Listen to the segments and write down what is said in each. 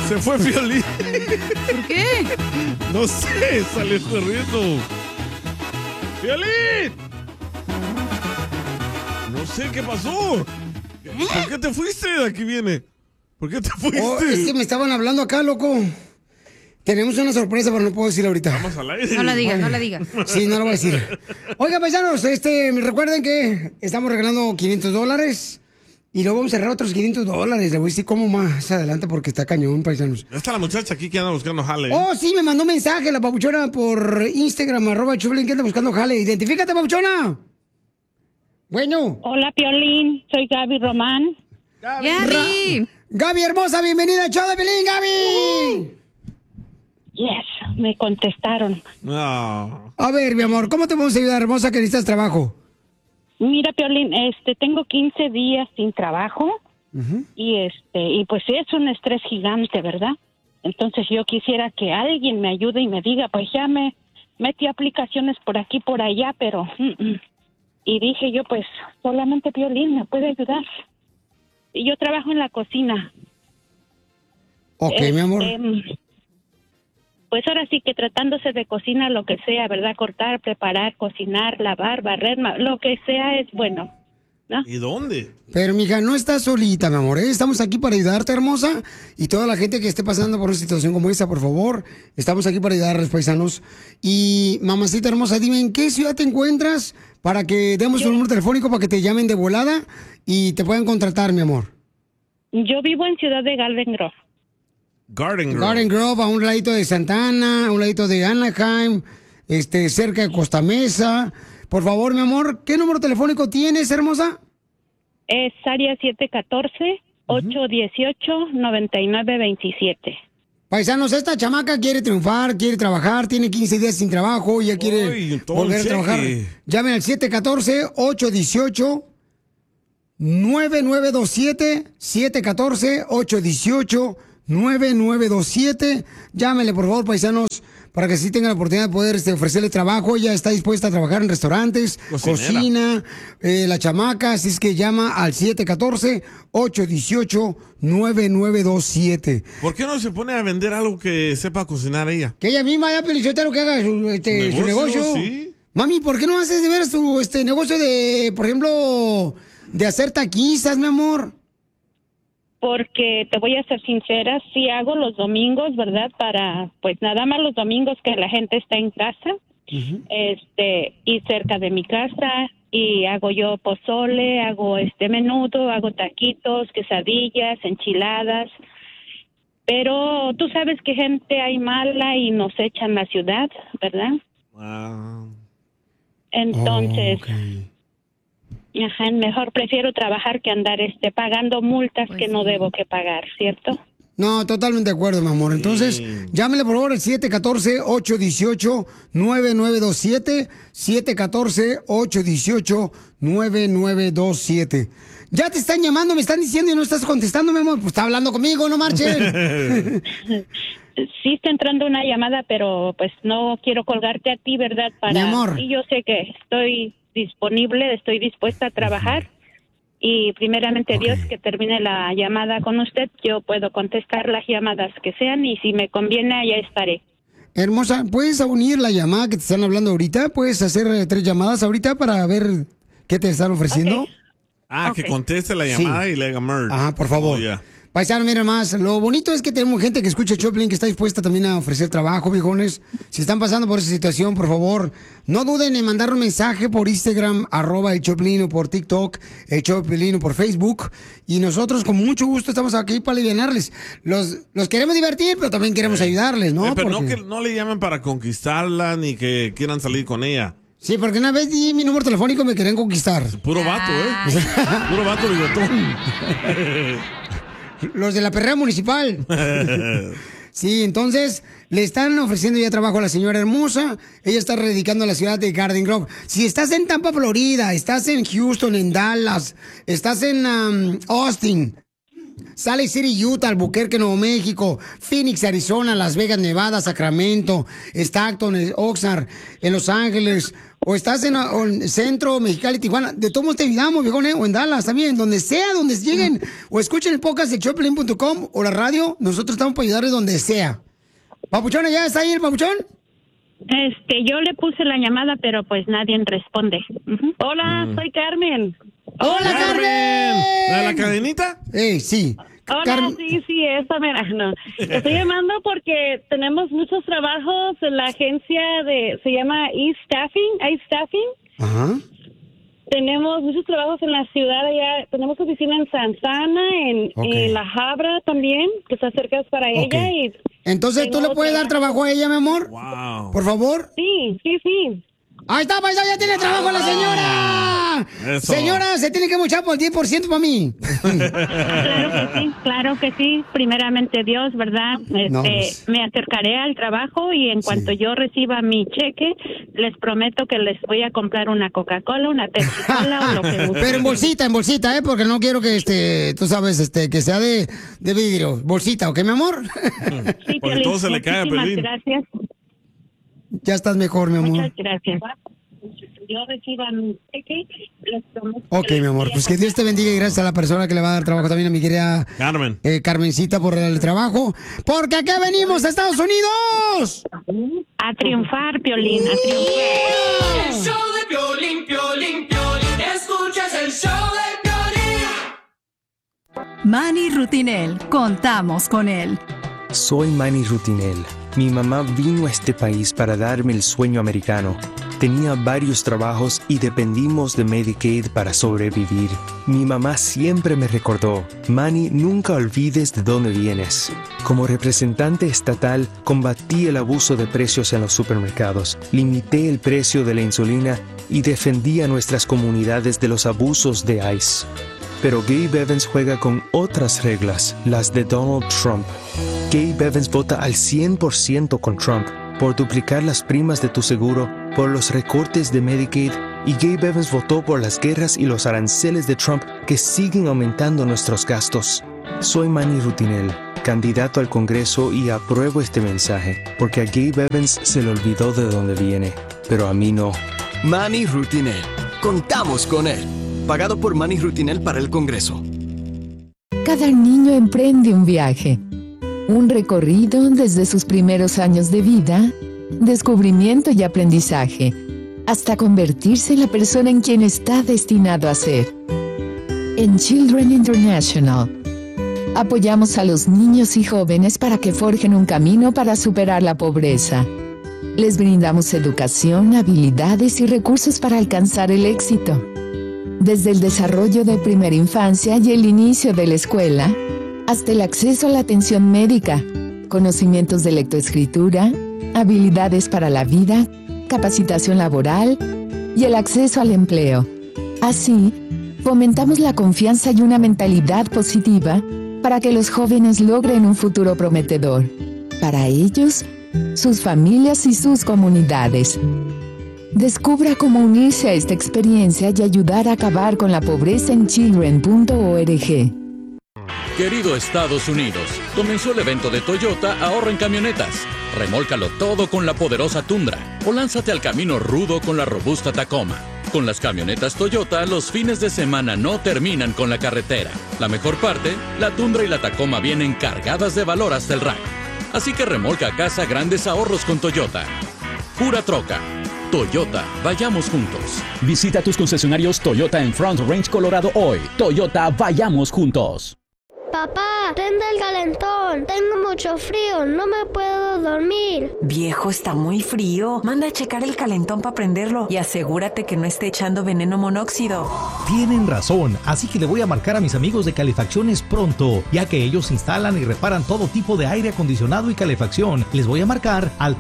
Se fue Piolín. ¿Por qué? No sé, salió corriendo. ¡Piolín! No sé qué pasó. ¿Por qué te fuiste? Aquí viene. ¿Por qué te fuiste? Oh, es que me estaban hablando acá, loco. Tenemos una sorpresa, pero no puedo decir ahorita. Vamos al aire. No la digas, no la digas. Sí, no lo voy a decir. Oiga, paisanos, recuerden que estamos regalando $500 y luego vamos a regalar otros $500. Le voy a decir cómo más adelante porque está cañón, paisanos. Está la muchacha aquí que anda buscando jale. Oh, sí, me mandó un mensaje la papuchona por Instagram, @Choplin, que anda buscando jale. Identifícate, papuchona. Bueno. Hola, Piolín. Soy Gaby Román. Gaby. Gaby hermosa, bienvenida al show de Piolín, Gaby. Yes, me contestaron. No. A ver, mi amor, ¿cómo te podemos ayudar, hermosa, que necesitas trabajo? Mira, Piolín, tengo 15 días sin trabajo y pues es un estrés gigante, ¿verdad? Entonces yo quisiera que alguien me ayude y me diga, pues ya me metí aplicaciones por aquí, por allá, pero y dije yo, pues solamente Piolín me puede ayudar. Y yo trabajo en la cocina. Ok, mi amor. Pues ahora sí que tratándose de cocina, lo que sea, ¿verdad? Cortar, preparar, cocinar, lavar, barrer, lo que sea es bueno, ¿no? ¿Y dónde? Pero, mija, no estás solita, mi amor, ¿eh? Estamos aquí para ayudarte, hermosa. Y toda la gente que esté pasando por una situación como esta, por favor, estamos aquí para ayudarles, paisanos. Y, mamacita hermosa, dime, ¿en qué ciudad te encuentras para que demos un número telefónico para que te llamen de volada y te puedan contratar, mi amor? Yo vivo en Ciudad de Garden Grove. Garden Grove, a un ladito de Santana, a un ladito de Anaheim, cerca de Costa Mesa. Por favor, mi amor, ¿qué número telefónico tienes, hermosa? Es área 714-818-9927. Paisanos, esta chamaca quiere triunfar, quiere trabajar, tiene 15 días sin trabajo y ya quiere volver a trabajar. Llamen al 714-818-9927, 714-818-9927. Llámenle, por favor, paisanos, para que sí tengan la oportunidad de poder ofrecerle trabajo. Ella está dispuesta a trabajar en restaurantes, cocina, la chamaca. Así es que llama al 714-818-9927. ¿Por qué no se pone a vender algo que sepa cocinar ella? Que ella misma haya Pelichotero que haga su negocio. ¿Sí? Mami, ¿por qué no haces de veras tu negocio de, por ejemplo, de hacer taquizas, mi amor? Porque te voy a ser sincera, sí hago los domingos, ¿verdad? Pues nada más los domingos que la gente está en casa, y cerca de mi casa, y hago yo pozole, hago menudo, hago taquitos, quesadillas, enchiladas. Pero tú sabes que gente hay mala y nos echan la ciudad, ¿verdad? Entonces, mejor prefiero trabajar que andar pagando multas que no debo que pagar, ¿cierto? No, totalmente de acuerdo, mi amor. Entonces, llámele por favor al 714-818-9927, 714-818-9927. Ya te están llamando, me están diciendo y no estás contestando, mi amor. Pues está hablando conmigo, no marchen. Sí está entrando una llamada, pero pues no quiero colgarte a ti, ¿verdad? Mi amor. Y yo sé que estoy disponible, estoy dispuesta a trabajar. Y primeramente Dios, que termine la llamada con usted, yo puedo contestar las llamadas que sean y si me conviene, allá estaré. Hermosa, ¿puedes unir la llamada que te están hablando ahorita? ¿Puedes hacer 3 llamadas ahorita para ver qué te están ofreciendo? Que conteste la llamada y le haga merge. Ajá, por favor. Paisano, mira más, lo bonito es que tenemos gente que escucha Choplin, que está dispuesta también a ofrecer trabajo, viejones. Si están pasando por esa situación, por favor, no duden en mandar un mensaje por Instagram, @el Choplin, o por TikTok, el Choplin, o por Facebook. Y nosotros con mucho gusto estamos aquí para alivianarles. Los queremos divertir, pero también queremos ayudarles, ¿no? Pero no que no le llamen para conquistarla ni que quieran salir con ella. Sí, porque una vez di mi número telefónico y me querían conquistar. Puro vato, Puro vato bigotón. Los de la perrera municipal. Sí, entonces le están ofreciendo ya trabajo a la señora hermosa. Ella está radicando a la ciudad de Garden Grove. Si estás en Tampa, Florida, estás en Houston, en Dallas, estás en Austin, Salt City, Utah, Albuquerque, Nuevo México, Phoenix, Arizona, Las Vegas, Nevada, Sacramento, Stockton, Oxnard, en Los Ángeles, o estás en Centro, Mexicali, Tijuana, de todos modos te ayudamos, viejón, o en Dallas también, donde sea, donde lleguen, o escuchen el podcast de Choplin.com o la radio, nosotros estamos para ayudarles donde sea. Papuchón, ¿ya está ahí el Papuchón? Yo le puse la llamada, pero pues nadie responde. Hola, soy Carmen. ¡Hola, Carmen! ¿La de la cadenita? Sí. Hola, sí, esa mera, no. Estoy llamando porque tenemos muchos trabajos en la agencia se llama iStaffing. Ajá. Tenemos muchos trabajos en la ciudad allá. Tenemos oficina en Santana, en La Habra también, que está cerca para ella. Y entonces, ¿tú le puedes dar trabajo a ella, mi amor? Wow. Por favor. Sí. Ahí está, paisa, ya tiene trabajo la señora. Eso. Señora, se tiene que mochar por el 10% para mí. Claro que sí. Primeramente Dios, ¿verdad? Me acercaré al trabajo y en cuanto yo reciba mi cheque, les prometo que les voy a comprar una Coca-Cola, una Pepsi-Cola o lo que guste. Pero en bolsita, porque no quiero que, tú sabes, que sea de vidrio. Bolsita, ¿ok, mi amor? Sí, porque todo se le cae a Pelín. Gracias. Ya estás mejor, mi amor. Muchas gracias. Yo reciba mi cheque, les prometo. Ok, mi amor, pues que Dios te bendiga y gracias a la persona que le va a dar trabajo también a mi querida Carmen. Carmencita por el trabajo. Porque aquí venimos a Estados Unidos. A triunfar, Piolín, a triunfar. El show de Piolín, escuchas el show de Piolín. Manny Rutinel, contamos con él. Soy Manny Rutinel. Mi mamá vino a este país para darme el sueño americano. Tenía varios trabajos y dependimos de Medicaid para sobrevivir. Mi mamá siempre me recordó, Manny, nunca olvides de dónde vienes. Como representante estatal, combatí el abuso de precios en los supermercados, limité el precio de la insulina y defendí a nuestras comunidades de los abusos de ICE. Pero Gabe Evans juega con otras reglas, las de Donald Trump. Gabe Evans vota al 100% con Trump, por duplicar las primas de tu seguro, por los recortes de Medicaid, y Gabe Evans votó por las guerras y los aranceles de Trump que siguen aumentando nuestros gastos. Soy Manny Rutinel, candidato al Congreso, y apruebo este mensaje, porque a Gabe Evans se le olvidó de dónde viene, pero a mí no. Manny Rutinel. Contamos con él. Pagado por Manny Rutinel para el Congreso. Cada niño emprende un viaje. Un recorrido desde sus primeros años de vida, descubrimiento y aprendizaje, hasta convertirse en la persona en quien está destinado a ser. En Children International, apoyamos a los niños y jóvenes para que forjen un camino para superar la pobreza. Les brindamos educación, habilidades y recursos para alcanzar el éxito. Desde el desarrollo de primera infancia y el inicio de la escuela, hasta el acceso a la atención médica, conocimientos de lectoescritura, habilidades para la vida, capacitación laboral y el acceso al empleo. Así, fomentamos la confianza y una mentalidad positiva para que los jóvenes logren un futuro prometedor, para ellos, sus familias y sus comunidades. Descubra cómo unirse a esta experiencia y ayudar a acabar con la pobreza en children.org. Querido Estados Unidos, comenzó el evento de Toyota Ahorra en Camionetas. Remólcalo todo con la poderosa Tundra o lánzate al camino rudo con la robusta Tacoma. Con las camionetas Toyota, los fines de semana no terminan con la carretera. La mejor parte, la Tundra y la Tacoma vienen cargadas de valor hasta el rack. Así que remolca a casa grandes ahorros con Toyota. Pura troca. Toyota, vayamos juntos. Visita tus concesionarios Toyota en Front Range, Colorado hoy. Toyota, vayamos juntos. Papá, prende el calentón. Tengo mucho frío, no me puedo dormir. Viejo, está muy frío. Manda a checar el calentón para prenderlo y asegúrate que no esté echando veneno monóxido. Tienen razón, así que le voy a marcar a mis amigos de Calefacciones Pronto, ya que ellos instalan y reparan todo tipo de aire acondicionado y calefacción. Les voy a marcar al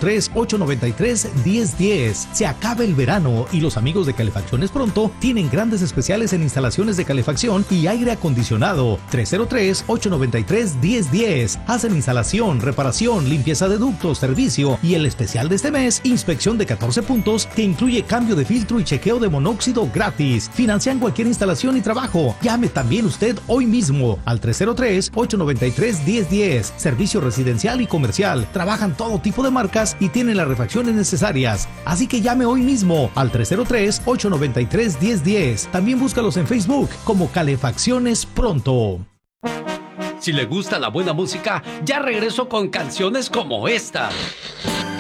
303-893-1010. Se acaba el verano y los amigos de Calefacciones Pronto tienen grandes especiales en instalaciones de calefacción y aire acondicionado. 303 303-893-1010. Hacen instalación, reparación, limpieza de ductos, servicio y el especial de este mes, inspección de 14 puntos que incluye cambio de filtro y chequeo de monóxido gratis. Financian cualquier instalación y trabajo. Llame también usted hoy mismo al 303-893-1010. Servicio residencial y comercial. Trabajan todo tipo de marcas y tienen las refacciones necesarias. Así que llame hoy mismo al 303-893-1010. También búscalos en Facebook como Calefacciones Pronto. Si le gusta la buena música, ya regreso con canciones como esta.